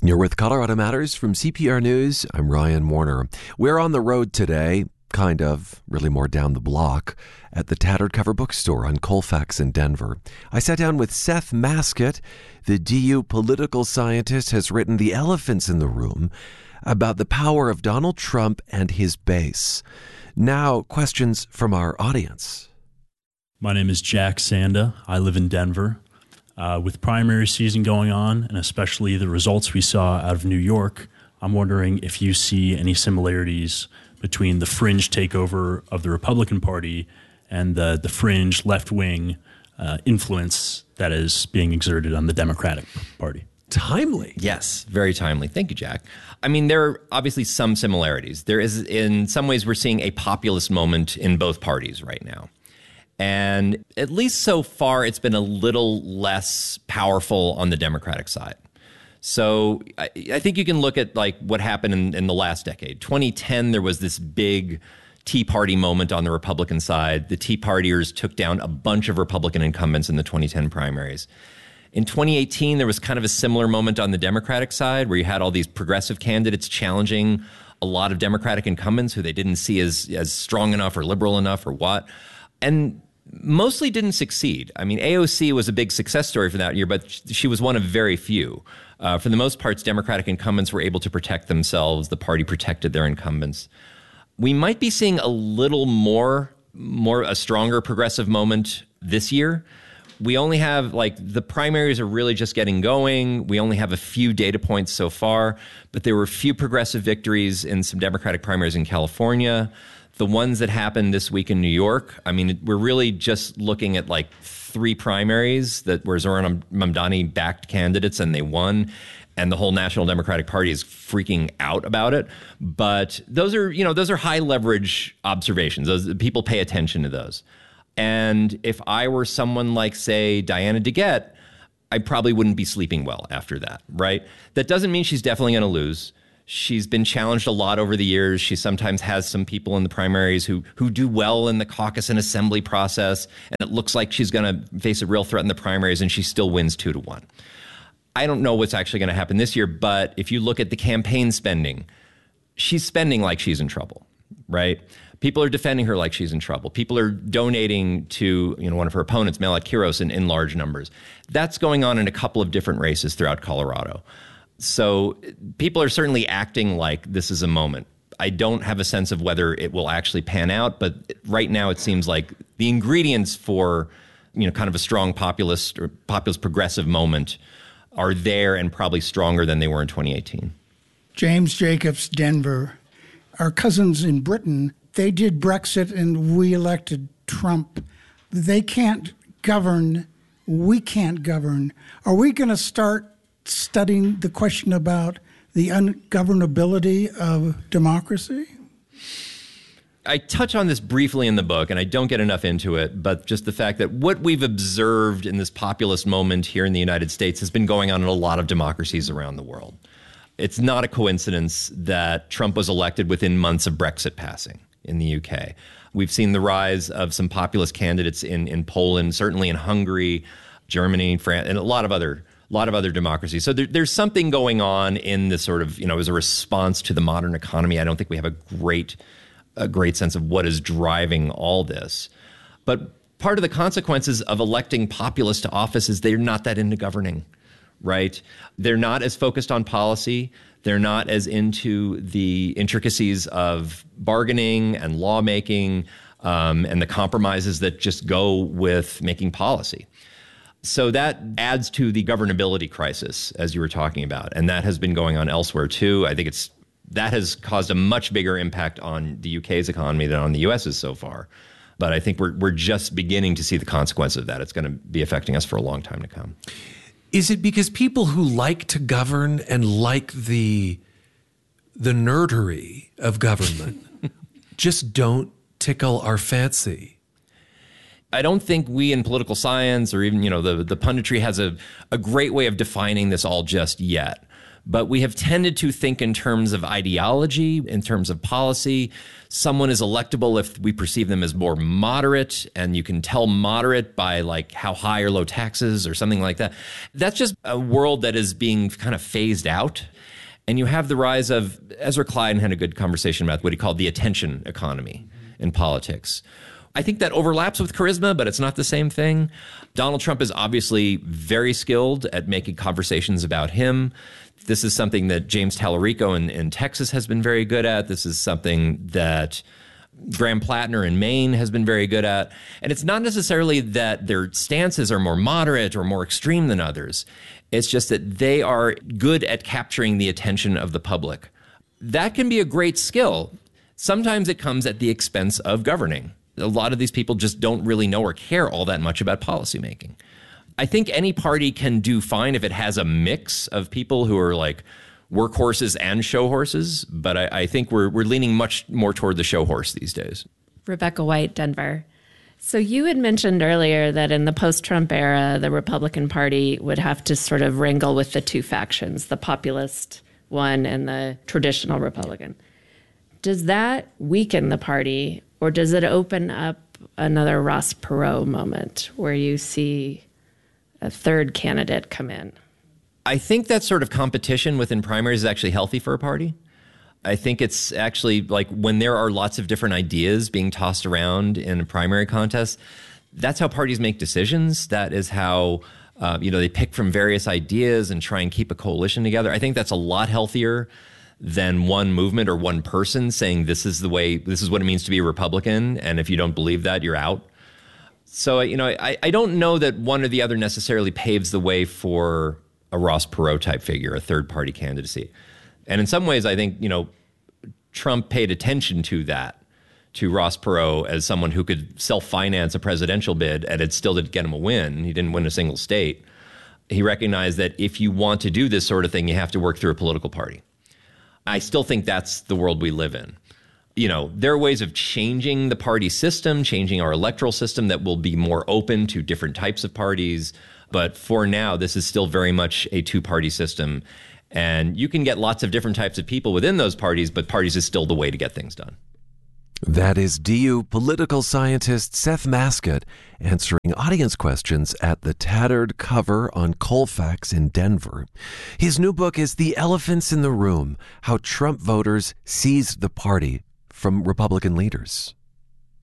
You're with Colorado Matters from CPR News. I'm Ryan Warner. We're on the road today, kind of, really more down the block, at the Tattered Cover Bookstore on Colfax in Denver. I sat down with Seth Maskett. The DU political scientist has written The Elephants in the Room about the power of Donald Trump and his base. Now, questions from our audience. My name is Jack Sanda. I live in Denver. With primary season going on, and especially the results we saw out of New York, I'm wondering if you see any similarities between the fringe takeover of the Republican Party and the fringe left-wing influence that is being exerted on the Democratic Party. Timely. Yes, very timely. Thank you, Jack. I mean, there are obviously some similarities. There is, in some ways, we're seeing a populist moment in both parties right now. And at least so far, it's been a little less powerful on the Democratic side. So I think you can look at like what happened in the last decade. 2010, there was this big Tea Party moment on the Republican side. The Tea Partiers took down a bunch of Republican incumbents in the 2010 primaries. In 2018, there was kind of a similar moment on the Democratic side where you had all these progressive candidates challenging a lot of Democratic incumbents who they didn't see as strong enough or liberal enough or what. And mostly didn't succeed. I mean, AOC was a big success story for that year, but she was one of very few. For the most part, Democratic incumbents were able to protect themselves. The party protected their incumbents. We might be seeing a little a stronger progressive moment this year. We only have, the primaries are really just getting going. We only have a few data points so far, but there were a few progressive victories in some Democratic primaries in California. The ones that happened this week in New York, I mean, we're really just looking at three primaries that were Zohran Mamdani backed candidates and they won. And the whole National Democratic Party is freaking out about it. But those are high leverage observations. People pay attention to those. And if I were someone like, say, Diana DeGette, I probably wouldn't be sleeping well after that, right? That doesn't mean she's definitely going to lose. She's been challenged a lot over the years. She sometimes has some people in the primaries who do well in the caucus and assembly process, and it looks like she's going to face a real threat in the primaries, and she still wins 2-1. I don't know what's actually going to happen this year, but if you look at the campaign spending, she's spending like she's in trouble, right? People are defending her like she's in trouble. People are donating to one of her opponents, Melat Kiros, in large numbers. That's going on in a couple of different races throughout Colorado. So people are certainly acting like this is a moment. I don't have a sense of whether it will actually pan out, but right now it seems like the ingredients for, kind of a strong populist or populist progressive moment are there and probably stronger than they were in 2018. James Jacobs, Denver. Our cousins in Britain, they did Brexit and we elected Trump. They can't govern. We can't govern. Are we going to start studying the question about the ungovernability of democracy? I touch on this briefly in the book, and I don't get enough into it, but just the fact that what we've observed in this populist moment here in the United States has been going on in a lot of democracies around the world. It's not a coincidence that Trump was elected within months of Brexit passing in the UK. We've seen the rise of some populist candidates in Poland, certainly in Hungary, Germany, France, and a lot of other democracies. So there's something going on in this sort of, as a response to the modern economy. I don't think we have a great sense of what is driving all this. But part of the consequences of electing populists to office is they're not that into governing, right? They're not as focused on policy. They're not as into the intricacies of bargaining and lawmaking and the compromises that just go with making policy. So that adds to the governability crisis, as you were talking about. And that has been going on elsewhere, too. I think that has caused a much bigger impact on the UK's economy than on the US's so far. But I think we're just beginning to see the consequence of that. It's going to be affecting us for a long time to come. Is it because people who like to govern and like the nerdery of government just don't tickle our fancy? I don't think we in political science or even, the punditry has a great way of defining this all just yet. But we have tended to think in terms of ideology, in terms of policy. Someone is electable if we perceive them as more moderate, and you can tell moderate by like how high or low taxes or something like that. That's just a world that is being kind of phased out. And you have the rise of, Ezra Klein had a good conversation about what he called the attention economy in politics. I think that overlaps with charisma, but it's not the same thing. Donald Trump is obviously very skilled at making conversations about him. This is something that James Tallarico in Texas has been very good at. This is something that Graham Plattner in Maine has been very good at. And it's not necessarily that their stances are more moderate or more extreme than others. It's just that they are good at capturing the attention of the public. That can be a great skill. Sometimes it comes at the expense of governing. A lot of these people just don't really know or care all that much about policymaking. I think any party can do fine if it has a mix of people who are like workhorses and show horses, but I think we're leaning much more toward the show horse these days. Rebecca White, Denver. So you had mentioned earlier that in the post-Trump era, the Republican Party would have to sort of wrangle with the two factions, the populist one and the traditional Republican. Does that weaken the party, or does it open up another Ross Perot moment where you see a third candidate come in? I think that sort of competition within primaries is actually healthy for a party. I think it's actually like when there are lots of different ideas being tossed around in a primary contest, that's how parties make decisions. That is how, they pick from various ideas and try and keep a coalition together. I think that's a lot healthier than one movement or one person saying this is what it means to be a Republican, and if you don't believe that, you're out. So, I don't know that one or the other necessarily paves the way for a Ross Perot type figure, a third party candidacy. And in some ways, I think, Trump paid attention to that, to Ross Perot as someone who could self-finance a presidential bid, and it still didn't get him a win. He didn't win a single state. He recognized that if you want to do this sort of thing, you have to work through a political party. I still think that's the world we live in. There are ways of changing the party system, changing our electoral system that will be more open to different types of parties. But for now, this is still very much a two-party system. And you can get lots of different types of people within those parties, but parties is still the way to get things done. That is DU political scientist Seth Mascott answering audience questions at the Tattered Cover on Colfax in Denver. His new book is The Elephants in the Room: How Trump Voters Seized the Party from Republican Leaders.